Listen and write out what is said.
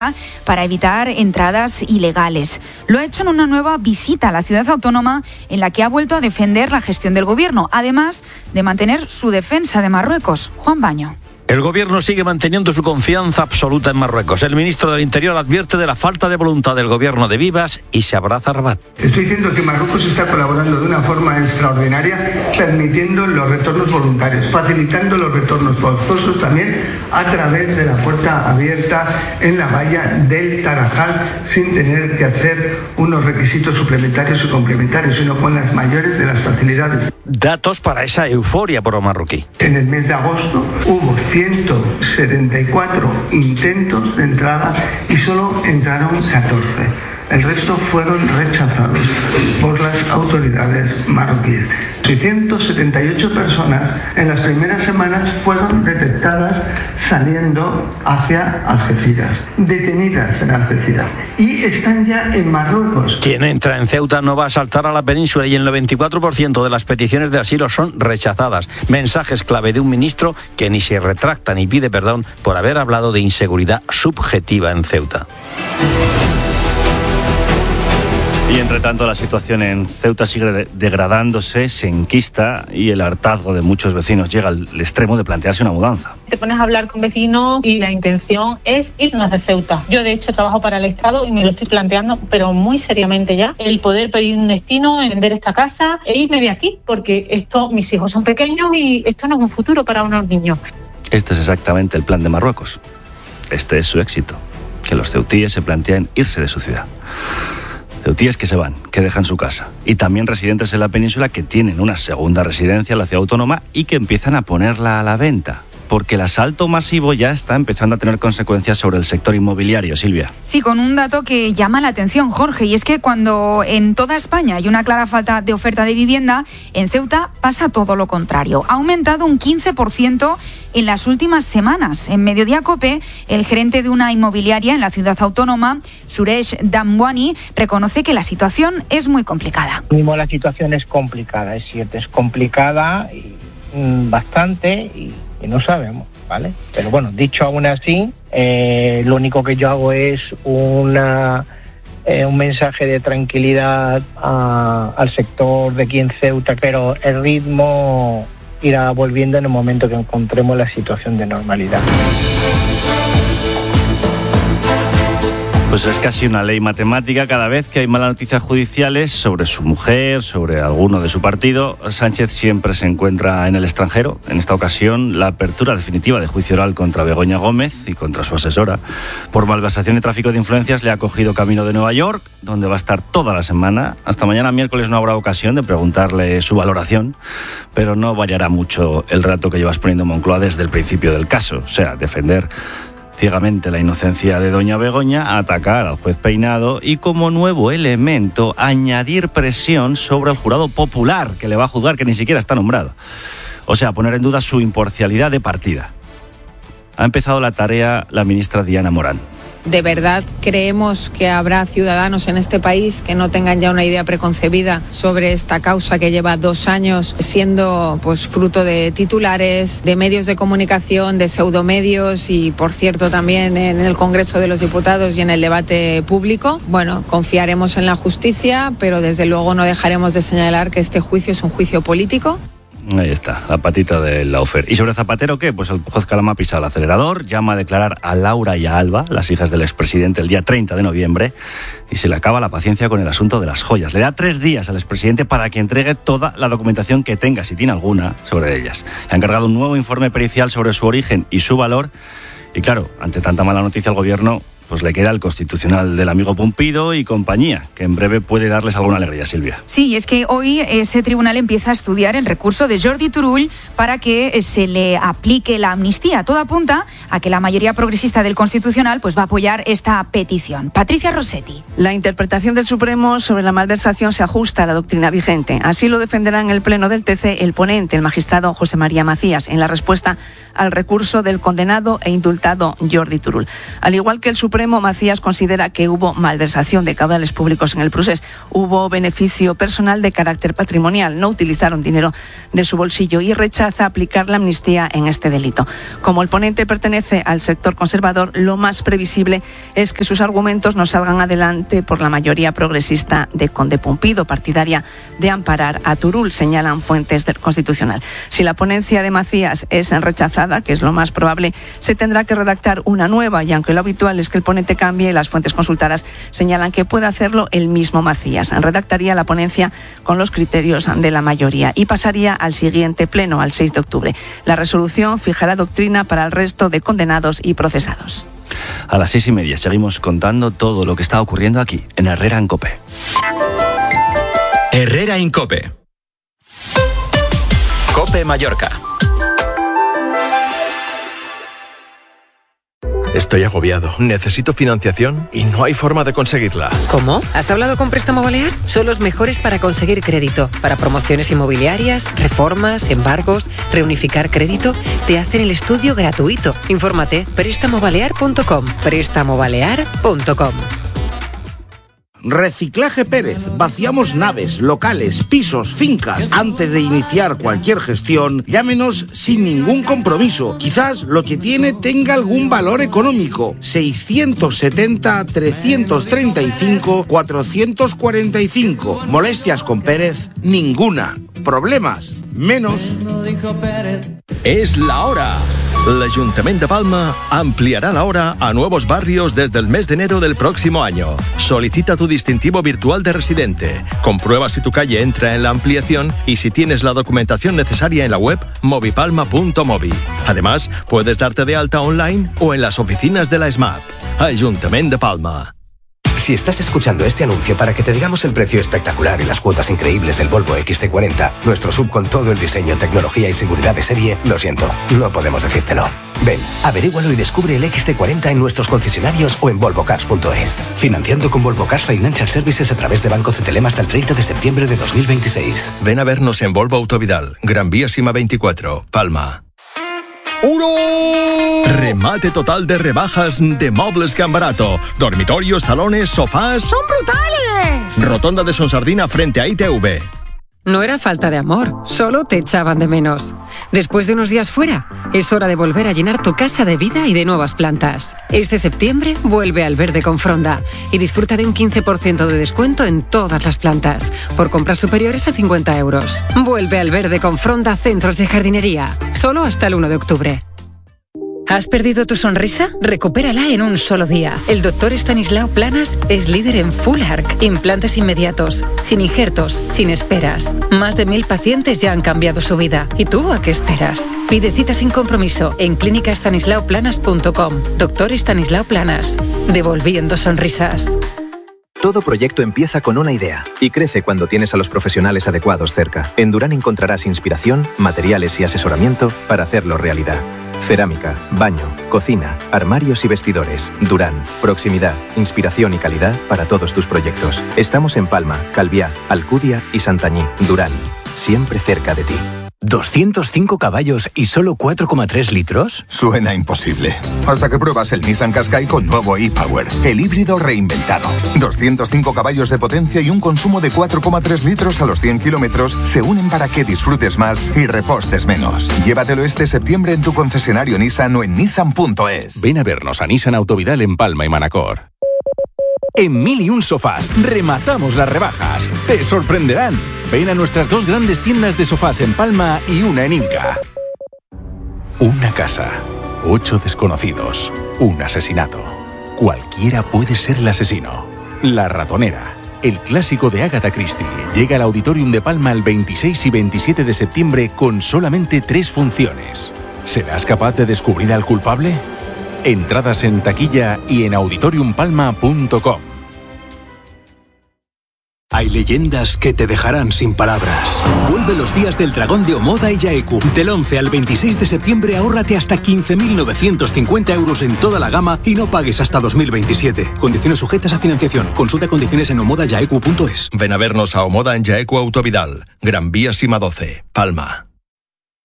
para evitar entradas ilegales. Lo ha hecho en una nueva visita a la ciudad autónoma en la que ha vuelto a defender la gestión del gobierno, además de mantener su defensa de Marruecos. Juan Baño. El gobierno sigue manteniendo su confianza absoluta en Marruecos. El ministro del Interior advierte de la falta de voluntad del gobierno de Vivas y se abraza a Rabat. Estoy diciendo que Marruecos está colaborando de una forma extraordinaria, permitiendo los retornos voluntarios, facilitando los retornos forzosos también a través de la puerta abierta en la valla del Tarajal, sin tener que hacer unos requisitos suplementarios o complementarios, sino con las mayores de las facilidades. Datos para esa euforia pro marroquí. En el mes de agosto hubo 174 intentos de entrada y solo entraron 14. El resto fueron rechazados por las autoridades marroquíes. 678 personas en las primeras semanas fueron detectadas saliendo hacia Algeciras, detenidas en Algeciras, y están ya en Marruecos. Quien entra en Ceuta no va a saltar a la península y el 94% de las peticiones de asilo son rechazadas. Mensajes clave de un ministro que ni se retracta ni pide perdón por haber hablado de inseguridad subjetiva en Ceuta. Y entre tanto la situación en Ceuta sigue degradándose, se enquista y el hartazgo de muchos vecinos llega al extremo de plantearse una mudanza. Te pones a hablar con vecinos y la intención es irnos de Ceuta. Yo de hecho trabajo para el Estado y me lo estoy planteando, pero muy seriamente ya, el poder pedir un destino, vender esta casa e irme de aquí, porque mis hijos son pequeños y esto no es un futuro para unos niños. Este es exactamente el plan de Marruecos. Este es su éxito, que los ceutíes se plantean irse de su ciudad. Ceutíes que se van, que dejan su casa. Y también residentes en la península que tienen una segunda residencia en la ciudad autónoma y que empiezan a ponerla a la venta. Porque el asalto masivo ya está empezando a tener consecuencias sobre el sector inmobiliario, Silvia. Sí, con un dato que llama la atención, Jorge, y es que cuando en toda España hay una clara falta de oferta de vivienda, en Ceuta pasa todo lo contrario. Ha aumentado un 15% en las últimas semanas. En Mediodía COPE, el gerente de una inmobiliaria en la ciudad autónoma, Suresh Damwani, reconoce que la situación es muy complicada. La situación es complicada, es cierto, es complicada y bastante y no sabemos, ¿vale? Pero bueno, dicho aún así, lo único que yo hago es un mensaje de tranquilidad al sector de aquí en Ceuta, pero el ritmo irá volviendo en el momento que encontremos la situación de normalidad. Pues es casi una ley matemática. Cada vez que hay malas noticias judiciales sobre su mujer, sobre alguno de su partido, Sánchez siempre se encuentra en el extranjero. En esta ocasión, la apertura definitiva de juicio oral contra Begoña Gómez y contra su asesora por malversación y tráfico de influencias le ha cogido camino de Nueva York, donde va a estar toda la semana. Hasta mañana miércoles no habrá ocasión de preguntarle su valoración, pero no variará mucho el rato que llevas poniendo Moncloa desde el principio del caso, o sea, defender ciegamente la inocencia de doña Begoña, atacar al juez Peinado y, como nuevo elemento, añadir presión sobre el jurado popular que le va a juzgar, que ni siquiera está nombrado. O sea, poner en duda su imparcialidad de partida. Ha empezado la tarea la ministra Diana Morán. ¿De verdad creemos que habrá ciudadanos en este país que no tengan ya una idea preconcebida sobre esta causa que lleva 2 años siendo fruto de titulares, de medios de comunicación, de pseudomedios y, por cierto, también en el Congreso de los Diputados y en el debate público? Bueno, confiaremos en la justicia, pero desde luego no dejaremos de señalar que este juicio es un juicio político. Ahí está, la patita de Laufer. ¿Y sobre Zapatero qué? Pues el juez Calama pisa el acelerador, llama a declarar a Laura y a Alba, las hijas del expresidente, el día 30 de noviembre, y se le acaba la paciencia con el asunto de las joyas. Le da 3 días al expresidente para que entregue toda la documentación que tenga, si tiene alguna, sobre ellas. Le ha encargado un nuevo informe pericial sobre su origen y su valor, y claro, ante tanta mala noticia al gobierno, pues le queda el constitucional del amigo Pumpido y compañía, que en breve puede darles alguna alegría, Silvia. Sí, es que hoy ese tribunal empieza a estudiar el recurso de Jordi Turull para que se le aplique la amnistía. Todo apunta a que la mayoría progresista del Constitucional va a apoyar esta petición. Patricia Rossetti. La interpretación del Supremo sobre la malversación se ajusta a la doctrina vigente. Así lo defenderá en el Pleno del TC el ponente, el magistrado José María Macías, en la respuesta al recurso del condenado e indultado Jordi Turull. Al igual que el Supremo Supremo, Macías considera que hubo malversación de caudales públicos en el procés. Hubo beneficio personal de carácter patrimonial. No utilizaron dinero de su bolsillo y rechaza aplicar la amnistía en este delito. Como el ponente pertenece al sector conservador, lo más previsible es que sus argumentos no salgan adelante por la mayoría progresista de Conde Pumpido, partidaria de amparar a Turull, señalan fuentes del Constitucional. Si la ponencia de Macías es rechazada, que es lo más probable, se tendrá que redactar una nueva, y aunque lo habitual es que el ponente cambie, las fuentes consultadas señalan que puede hacerlo el mismo Macías. Redactaría la ponencia con los criterios de la mayoría y pasaría al siguiente pleno, al 6 de octubre. La resolución fijará doctrina para el resto de condenados y procesados. A las 6:30 seguimos contando todo lo que está ocurriendo aquí, en Herrera en COPE. Herrera en COPE. COPE Mallorca. Estoy agobiado. Necesito financiación y no hay forma de conseguirla. ¿Cómo? ¿Has hablado con Préstamo Balear? Son los mejores para conseguir crédito. Para promociones inmobiliarias, reformas, embargos, reunificar crédito. Te hacen el estudio gratuito. Infórmate. Prestamobalear.com. Prestamobalear.com. Reciclaje Pérez. Vaciamos naves, locales, pisos, fincas. Antes de iniciar cualquier gestión, llámenos sin ningún compromiso. Quizás lo que tiene tenga algún valor económico. 670-335-445. Molestias con Pérez, ninguna. Problemas, menos. Es la hora. El Ayuntamiento de Palma ampliará la hora a nuevos barrios desde el mes de enero del próximo año. Solicita tu distintivo virtual de residente. Comprueba si tu calle entra en la ampliación y si tienes la documentación necesaria en la web movipalma.movi. Además, puedes darte de alta online o en las oficinas de la SMAP. Ayuntamiento de Palma. Si estás escuchando este anuncio para que te digamos el precio espectacular y las cuotas increíbles del Volvo XC40, nuestro SUV con todo el diseño, tecnología y seguridad de serie, lo siento, no podemos decírtelo. Ven, averígualo y descubre el XC40 en nuestros concesionarios o en volvocars.es. Financiando con Volvo Cars Financial Services a través de Banco CTLM hasta el 30 de septiembre de 2026. Ven a vernos en Volvo Autovidal, Gran Vía Sima 24, Palma. ¡Uro! Remate total de rebajas de Mobles Can Barato. Dormitorios, salones, sofás. ¡Son brutales! Rotonda de Sonsardina frente a ITV. No era falta de amor, solo te echaban de menos. Después de unos días fuera, es hora de volver a llenar tu casa de vida y de nuevas plantas. Este septiembre vuelve al verde con Fronda y disfruta de un 15% de descuento en todas las plantas, por compras superiores a 50 euros. Vuelve al verde con Fronda Centros de Jardinería, solo hasta el 1 de octubre. ¿Has perdido tu sonrisa? Recupérala en un solo día. El doctor Estanislao Planas es líder en Full Arc, implantes inmediatos, sin injertos, sin esperas. Más de 1000 pacientes ya han cambiado su vida. ¿Y tú a qué esperas? Pide cita sin compromiso en clínicaestanislaoplanas.com. Doctor Estanislao Planas, devolviendo sonrisas. Todo proyecto empieza con una idea y crece cuando tienes a los profesionales adecuados cerca. En Durán encontrarás inspiración, materiales y asesoramiento para hacerlo realidad. Cerámica, baño, cocina, armarios y vestidores. Durán, proximidad, inspiración y calidad para todos tus proyectos. Estamos en Palma, Calviá, Alcudia y Santañí. Durán, siempre cerca de ti. ¿205 caballos y solo 4,3 litros? Suena imposible. Hasta que pruebas el Nissan Qashqai con nuevo e-Power, el híbrido reinventado. 205 caballos de potencia y un consumo de 4,3 litros a los 100 kilómetros se unen para que disfrutes más y repostes menos. Llévatelo este septiembre en tu concesionario Nissan o en nissan.es. Ven a vernos a Nissan Autovidal en Palma y Manacor. En 1001 Sofás rematamos las rebajas. Te sorprenderán. Ven a nuestras 2 grandes tiendas de sofás en Palma y una en Inca. Una casa, 8 desconocidos, un asesinato. Cualquiera puede ser el asesino. La ratonera, el clásico de Agatha Christie, llega al Auditorium de Palma el 26 y 27 de septiembre con solamente 3 funciones. ¿Serás capaz de descubrir al culpable? Entradas en taquilla y en auditoriumpalma.com. Hay leyendas que te dejarán sin palabras. Vuelve los días del Dragón de Omoda y Yaeku. Del 11 al 26 de septiembre ahórrate hasta 15.950 euros en toda la gama y no pagues hasta 2027. Condiciones sujetas a financiación. Consulta condiciones en omodayaeku.es. Ven a vernos a Omoda en Yaeku Autovidal, Gran Vía Sima 12, Palma.